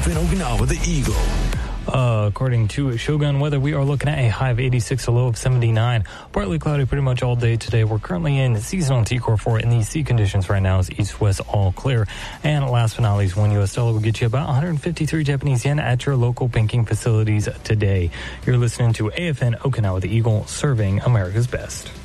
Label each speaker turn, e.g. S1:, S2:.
S1: AFN Okinawa, the Eagle.
S2: According to Shogun Weather, we are looking at a high of 86, a low of 79. Partly cloudy pretty much all day today. We're currently in seasonal T-Core 4, and the sea conditions right now is east-west all clear. And last but not least, one U.S. dollar will get you about 153 Japanese yen at your local banking facilities today. You're listening to AFN Okinawa, the Eagle, serving America's best.